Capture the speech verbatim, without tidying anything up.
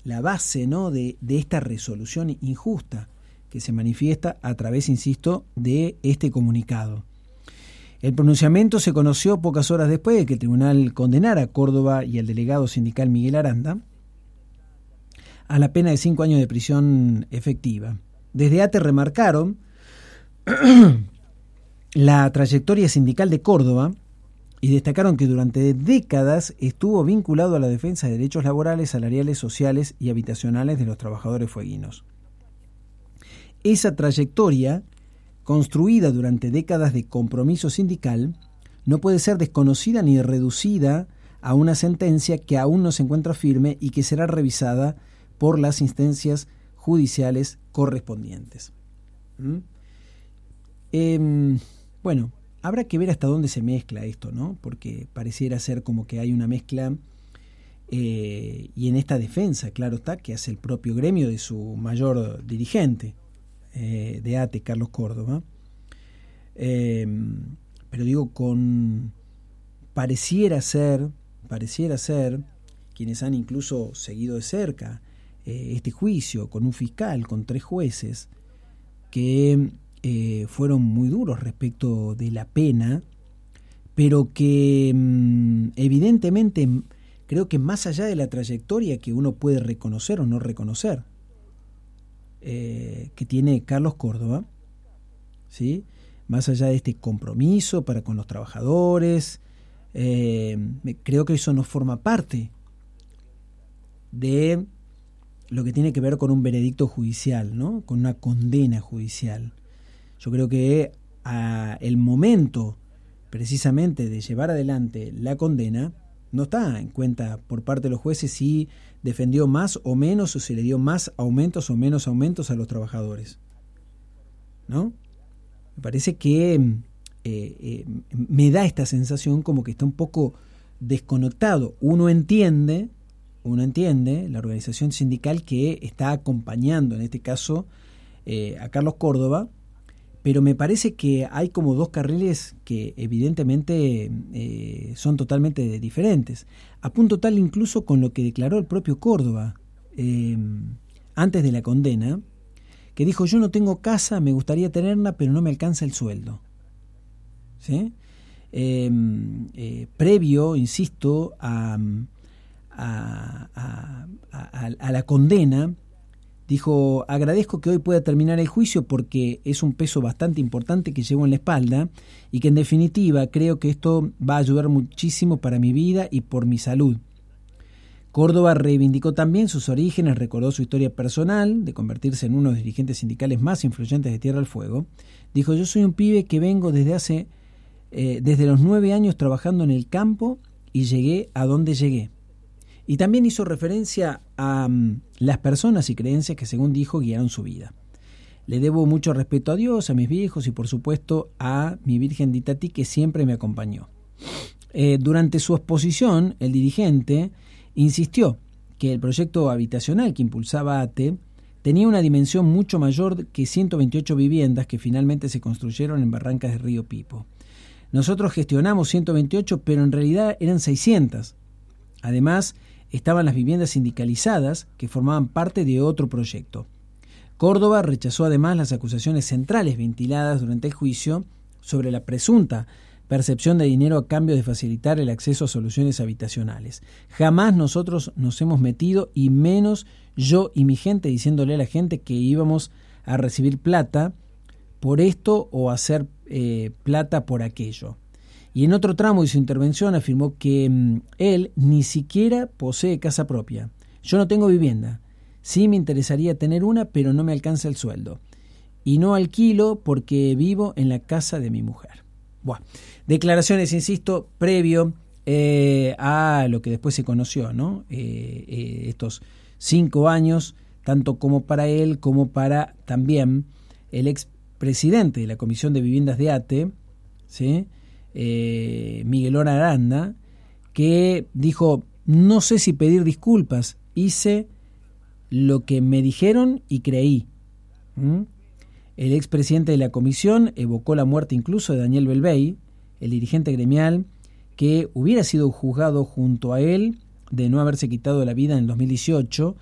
la base, ¿no?, de, de esta resolución injusta que se manifiesta a través, insisto, de este comunicado. El pronunciamiento se conoció pocas horas después de que el tribunal condenara a Córdoba y al delegado sindical Miguel Aranda a la pena de cinco años de prisión efectiva. Desde ATE remarcaron la trayectoria sindical de Córdoba y destacaron que durante décadas estuvo vinculado a la defensa de derechos laborales, salariales, sociales y habitacionales de los trabajadores fueguinos. Esa trayectoria, construida durante décadas de compromiso sindical, no puede ser desconocida ni reducida a una sentencia que aún no se encuentra firme y que será revisada por las instancias judiciales correspondientes. ¿Mm? Eh, bueno, habrá que ver hasta dónde se mezcla esto, ¿no? Porque pareciera ser como que hay una mezcla, eh, y en esta defensa, claro está, que hace el propio gremio de su mayor dirigente, eh, de ATE, Carlos Córdoba. Eh, pero digo, con pareciera ser, pareciera ser, quienes han incluso seguido de cerca eh, este juicio, con un fiscal, con tres jueces, que eh, fueron muy duros respecto de la pena, pero que mm, evidentemente creo que más allá de la trayectoria que uno puede reconocer o no reconocer, eh, que tiene Carlos Córdoba, ¿sí?, más allá de este compromiso para con los trabajadores, eh, creo que eso no forma parte de lo que tiene que ver con un veredicto judicial, ¿no?, con una condena judicial. Yo creo que a el momento precisamente de llevar adelante la condena no está en cuenta por parte de los jueces si defendió más o menos o si le dio más aumentos o menos aumentos a los trabajadores, ¿no? Me parece que eh, eh, me da esta sensación como que está un poco desconectado. Uno entiende, uno entiende la organización sindical que está acompañando en este caso eh, a Carlos Córdoba, pero me parece que hay como dos carriles que evidentemente eh, son totalmente diferentes, a punto tal incluso con lo que declaró el propio Córdoba eh, antes de la condena, que dijo: yo no tengo casa, me gustaría tenerla, pero no me alcanza el sueldo. ¿Sí? Eh, eh, previo, insisto, a, a, a, a, a la condena, dijo: agradezco que hoy pueda terminar el juicio porque es un peso bastante importante que llevo en la espalda y que en definitiva creo que esto va a ayudar muchísimo para mi vida y por mi salud. Córdoba reivindicó también sus orígenes, recordó su historia personal de convertirse en uno de los dirigentes sindicales más influyentes de Tierra del Fuego. Dijo: yo soy un pibe que vengo desde hace eh, desde los nueve años trabajando en el campo y llegué a donde llegué. Y también hizo referencia a um, las personas y creencias que, según dijo, guiaron su vida. Le debo mucho respeto a Dios, a mis viejos y, por supuesto, a mi Virgen de Itatí, que siempre me acompañó. Eh, durante su exposición, el dirigente insistió que el proyecto habitacional que impulsaba ATE tenía una dimensión mucho mayor que ciento veintiocho viviendas que finalmente se construyeron en Barrancas de Río Pipo. Nosotros gestionamos ciento veintiocho, pero en realidad eran seiscientas. Además, estaban las viviendas sindicalizadas que formaban parte de otro proyecto. Córdoba rechazó además las acusaciones centrales ventiladas durante el juicio sobre la presunta percepción de dinero a cambio de facilitar el acceso a soluciones habitacionales. Jamás nosotros nos hemos metido, y menos yo y mi gente, diciéndole a la gente que íbamos a recibir plata por esto o hacer eh, plata por aquello. Y en otro tramo de su intervención afirmó que mmm, él ni siquiera posee casa propia. Yo no tengo vivienda. Sí me interesaría tener una, pero no me alcanza el sueldo. Y no alquilo porque vivo en la casa de mi mujer. Buah. Declaraciones, insisto, previo eh, a lo que después se conoció, ¿no? Eh, eh, estos cinco años, tanto como para él como para también el expresidente de la Comisión de Viviendas de ATE, ¿sí?, eh, Miguel Aranda, que dijo: no sé si pedir disculpas, hice lo que me dijeron y creí. ¿Mm? El expresidente de la comisión evocó la muerte incluso de Daniel Belvey, el dirigente gremial que hubiera sido juzgado junto a él de no haberse quitado la vida en el dos mil dieciocho